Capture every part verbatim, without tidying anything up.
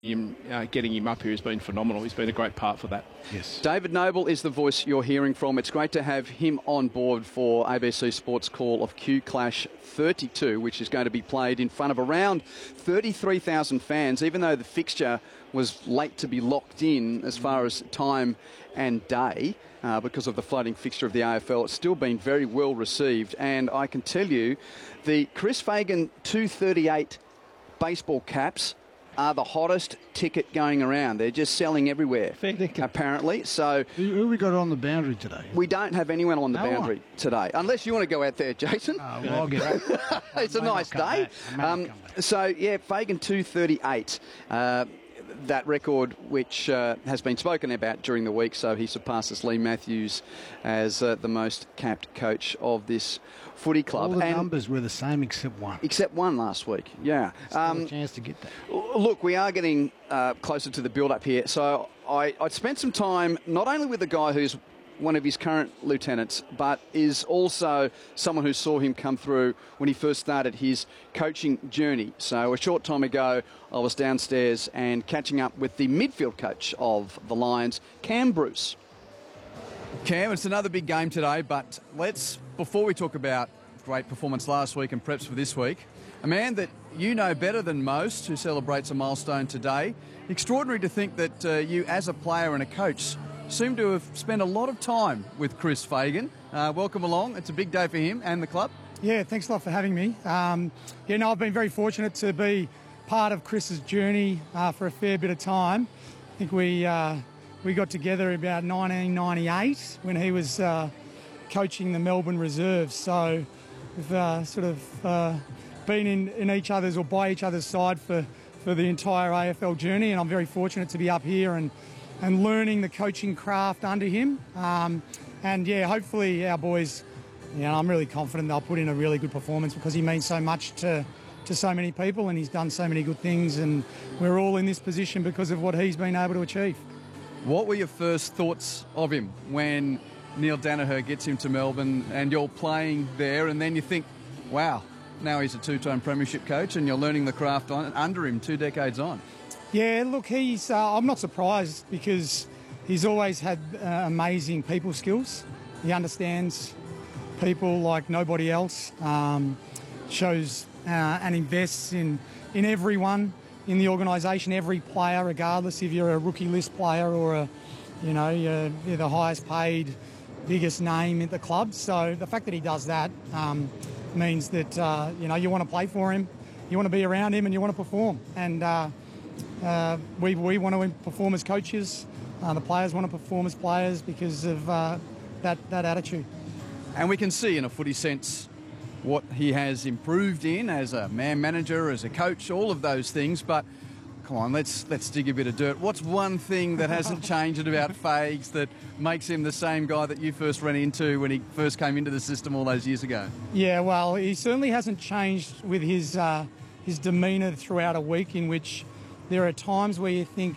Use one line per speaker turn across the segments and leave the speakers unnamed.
Him, uh, getting him up here has been phenomenal. He's been a great part for that.
Yes.
David Noble is the voice you're hearing from. It's great to have him on board for A B C Sports Call of Q Clash thirty-two, which is going to be played in front of around thirty-three thousand fans, even though the fixture was late to be locked in as far as time and day uh, because of the flooding fixture of the A F L. It's still been very well received, and I can tell you the Chris Fagan two thirty-eight baseball caps are the hottest ticket going around. They're just selling everywhere, apparently. So
Who, who we got on the boundary today?
we don't have anyone on the
No
boundary
one.
today, unless you want to go out there, Jason.
Oh, well, I'll get it.
It's a
May not
nice
come
day.
back. I may not
Um,
come back.
so, yeah, Fagan two thirty-eight. Uh, that record which uh, has been spoken about during the week, so he surpasses Lee Matthews as uh, the most capped coach of this footy club.
All the
and
numbers were the same except one.
Except one last week, yeah.
Still
Um,
a chance to get that.
Look, we are getting uh, closer to the build-up here. So I, I spent some time not only with the guy who's one of his current lieutenants, but is also someone who saw him come through when he first started his coaching journey. So a short time ago, I was downstairs and catching up with the midfield coach of the Lions, Cam Bruce.
Cam, it's another big game today, but let's, before we talk about great performance last week and preps for this week, a man that you know better than most who celebrates a milestone today. Extraordinary to think that uh, you, as a player and a coach, seem to have spent a lot of time with Chris Fagan. Uh, welcome along. It's a big day for him and the club.
Yeah, thanks a lot for having me. Um, yeah, no, I've been very fortunate to be part of Chris's journey uh, for a fair bit of time. I think we uh, we got together about nineteen ninety-eight when he was uh, coaching the Melbourne Reserves. So we've uh, sort of uh, been in, in each other's or by each other's side for, for the entire A F L journey, and I'm very fortunate to be up here and and learning the coaching craft under him. Um, and yeah, hopefully our boys, you know, I'm really confident they'll put in a really good performance because he means so much to, to so many people and he's done so many good things, and we're all in this position because of what he's been able to achieve.
What were your first thoughts of him when Neil Danaher gets him to Melbourne and you're playing there, and then you think, wow, now he's a two-time premiership coach and you're learning the craft on, under him two decades on?
Yeah, look, he's. Uh, I'm not surprised because he's always had uh, amazing people skills. He understands people like nobody else. Um, shows uh, and invests in in everyone in the organisation, every player, regardless if you're a rookie list player or a, you know, you're, you're the highest paid, biggest name at the club. So the fact that he does that um, means that uh, you know you want to play for him, you want to be around him, and you want to perform. And uh, Uh, we, we want to perform as coaches. Uh, the players want to perform as players because of uh, that, that attitude.
And we can see in a footy sense what he has improved in as a man manager, as a coach, all of those things. But come on, let's let's dig a bit of dirt. What's one thing that hasn't changed about Fags that makes him the same guy that you first ran into when he first came into the system all those years ago?
Yeah, well, he certainly hasn't changed with his uh, his demeanour throughout a week, in which there are times where you think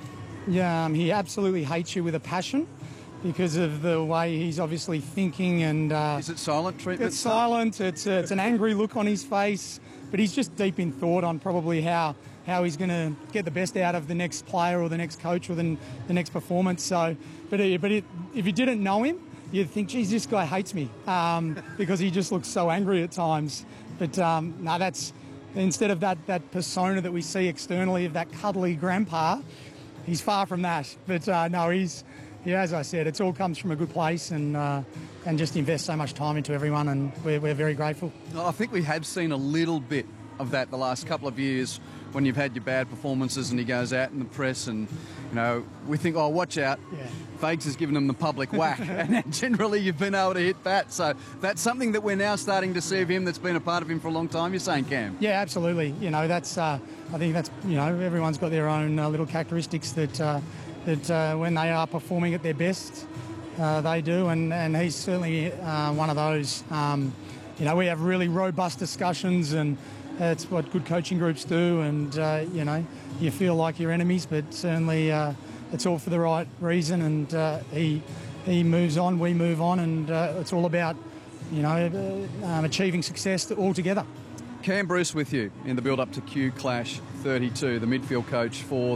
yeah, um, he absolutely hates you with a passion because of the way he's obviously thinking. And uh,
Is it silent treatment?
It's silent. It's uh, it's an angry look on his face, but he's just deep in thought on probably how how he's going to get the best out of the next player or the next coach or the, the next performance. So, but uh, but it, if you didn't know him, you'd think, geez, this guy hates me um, because he just looks so angry at times. But um, no, that's. Instead of that, that persona that we see externally of that cuddly grandpa, he's far from that. But uh, no, he's, yeah, as I said, it's all comes from a good place and uh, and just invests so much time into everyone, and we're, we're very grateful.
I think we have seen a little bit of that the last couple of years when you've had your bad performances and he goes out in the press and, you know, we think, oh, watch out.
Yeah.
Fags has given him the public whack, and generally you've been able to hit that. So that's something that we're now starting to see of him that's been a part of him for a long time, you're saying, Cam?
Yeah, absolutely. You know, that's, uh, I think that's, you know, everyone's got their own uh, little characteristics that, uh, that uh, when they are performing at their best, uh, they do, and, and he's certainly uh, one of those. Um, you know, we have really robust discussions, and that's what good coaching groups do, and, uh, you know, you feel like you're enemies, but certainly uh, it's all for the right reason, and uh, he he moves on, we move on, and uh, it's all about, you know, uh, um, achieving success all together.
Cam Bruce with you in the build-up to Q Clash thirty-two, the midfield coach for